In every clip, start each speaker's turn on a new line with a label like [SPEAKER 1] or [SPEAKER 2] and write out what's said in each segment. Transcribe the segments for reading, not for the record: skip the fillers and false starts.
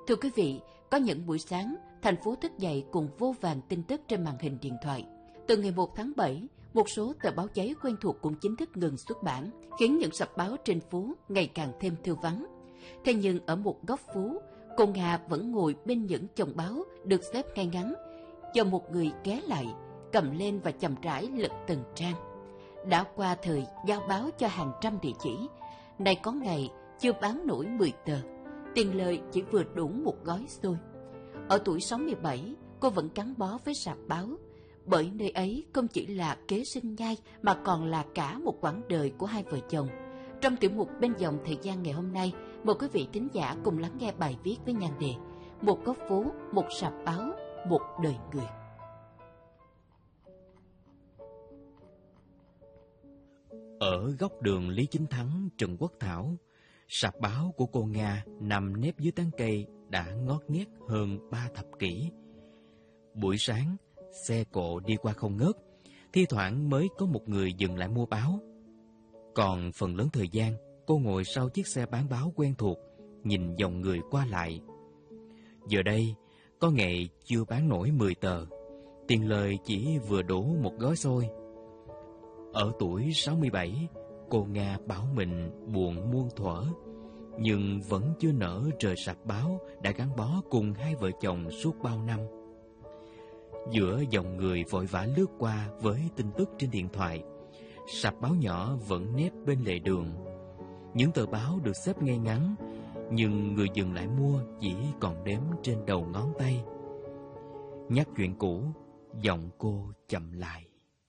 [SPEAKER 1] Thưa quý vị, có những buổi sáng, thành phố thức dậy cùng vô vàn tin tức trên màn hình điện thoại. Từ ngày 1 tháng 7, một số tờ báo giấy quen thuộc cũng chính thức ngừng xuất bản, khiến những sạp báo trên phố ngày càng thêm thưa vắng. Thế nhưng ở một góc phố, cô Nga vẫn ngồi bên những chồng báo được xếp ngay ngắn, chờ một người ghé lại, cầm lên và chậm rãi lật từng trang. Đã qua thời giao báo cho hàng trăm địa chỉ, nay có ngày chưa bán nổi 10 tờ, tiền lời chỉ vừa đủ một gói xôi. Ở tuổi 67, cô vẫn gắn bó với sạp báo, bởi nơi ấy không chỉ là kế sinh nhai mà còn là cả một quãng đời của hai vợ chồng. Trong tiểu mục Bên dòng thời gian ngày hôm nay, mời quý vị thính giả cùng lắng nghe bài viết với nhan đề Một góc phố, một sạp báo, một đời người.
[SPEAKER 2] Ở góc đường Lý Chính Thắng, Trần Quốc Thảo, sạp báo của cô Nga nằm nép dưới tán cây đã ngót nghét hơn 3 thập kỷ. Buổi sáng, xe cộ đi qua không ngớt, thi thoảng mới có một người dừng lại mua báo. Còn phần lớn thời gian, cô ngồi sau chiếc xe bán báo quen thuộc, nhìn dòng người qua lại. Giờ đây, có ngày chưa bán nổi 10 tờ, tiền lời chỉ vừa đủ một gói xôi. Ở tuổi 67, cô Nga bảo mình buồn muôn thuở, nhưng vẫn chưa nỡ rời sạp báo đã gắn bó cùng hai vợ chồng suốt bao năm. Giữa dòng người vội vã lướt qua với tin tức trên điện thoại, sạp báo nhỏ vẫn nép bên lề đường. Những tờ báo được xếp ngay ngắn, nhưng người dừng lại mua chỉ còn đếm trên đầu ngón tay. Nhắc chuyện cũ, giọng cô chậm lại.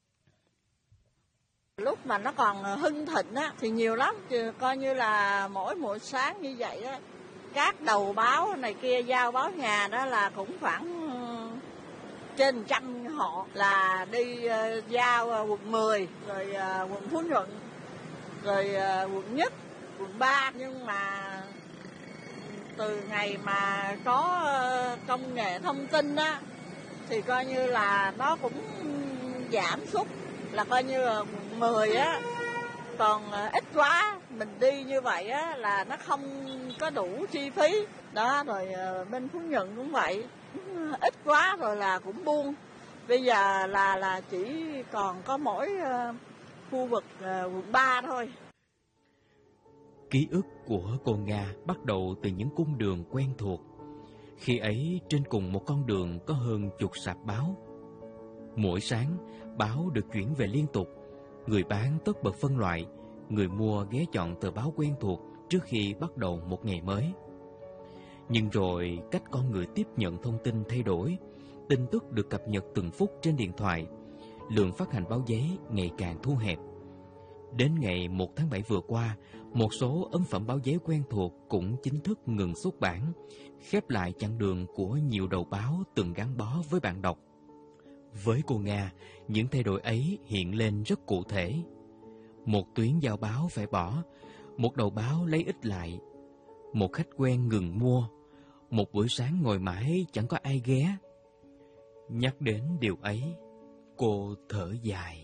[SPEAKER 3] Lúc mà nó còn hưng thịnh á thì nhiều lắm, coi như là mỗi buổi sáng như vậy á, các đầu báo này kia giao báo nhà đó là cũng khoảng trên 100 họ là đi giao quận 10, rồi quận Phú Nhuận, rồi quận Nhất, quận 3. Nhưng mà từ ngày mà có công nghệ thông tin á thì coi như là nó cũng giảm sút, là coi như là quận 10 á còn ít quá, mình đi như vậy á là nó không có đủ chi phí đó. Rồi bên Phú Nhuận cũng vậy, ít quá rồi là cũng buông. Bây giờ là chỉ còn có mỗi khu vực quận 3 thôi.
[SPEAKER 2] Ký ức của cô Nga bắt đầu từ những cung đường quen thuộc. Khi ấy trên cùng một con đường có hơn chục sạp báo. Mỗi sáng, báo được chuyển về liên tục. Người bán tất bật phân loại, người mua ghé chọn tờ báo quen thuộc trước khi bắt đầu một ngày mới. Nhưng rồi cách con người tiếp nhận thông tin thay đổi, tin tức được cập nhật từng phút trên điện thoại, lượng phát hành báo giấy ngày càng thu hẹp. Đến ngày 1 tháng 7 vừa qua, một số ấn phẩm báo giấy quen thuộc cũng chính thức ngừng xuất bản, khép lại chặng đường của nhiều đầu báo từng gắn bó với bạn đọc. Với cô Nga, những thay đổi ấy hiện lên rất cụ thể. Một tuyến giao báo phải bỏ, một đầu báo lấy ít lại, một khách quen ngừng mua, một buổi sáng ngồi mãi chẳng có ai ghé. Nhắc đến điều ấy, cô thở dài.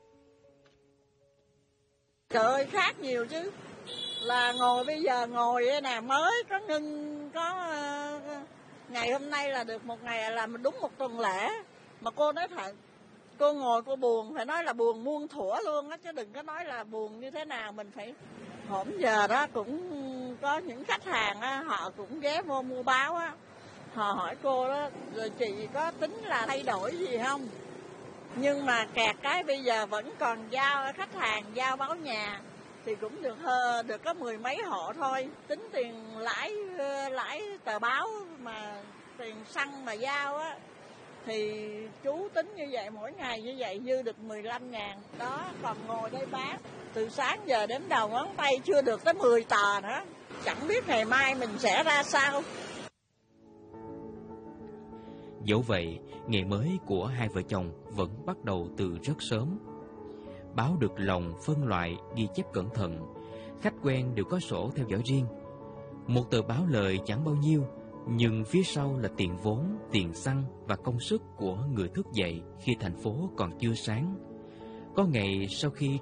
[SPEAKER 3] Trời ơi, khác nhiều chứ. Là ngồi bây giờ ngồi nè, mới có ngưng có ngày hôm nay là được một ngày là đúng một tuần lễ. Mà cô nói thật, cô ngồi cô buồn, phải nói là buồn muôn thuở luôn á, chứ đừng có nói là buồn như thế nào. Mình phải hôm giờ đó cũng có những khách hàng á, họ cũng ghé vô mua báo á, họ hỏi cô đó, rồi chị có tính là thay đổi gì không? Nhưng mà kẹt cái bây giờ vẫn còn giao khách hàng giao báo nhà thì cũng được có 10 mấy hộ thôi. Tính tiền lãi tờ báo mà tiền xăng mà giao á thì chú tính như vậy, mỗi ngày như vậy dư được 15.000 đó. Còn ngồi đây bán từ sáng giờ đến đầu ngón tay chưa được tới 10 tờ nữa, chẳng biết ngày mai mình sẽ ra sao.
[SPEAKER 2] Dẫu vậy, ngày mới của hai vợ chồng vẫn bắt đầu từ rất sớm. Báo được lồng phân loại ghi chép cẩn thận, khách quen đều có sổ theo dõi riêng. Một tờ báo lời chẳng bao nhiêu, nhưng phía sau là tiền vốn, tiền xăng và công sức của người thức dậy khi thành phố còn chưa sáng. Có ngày sau khi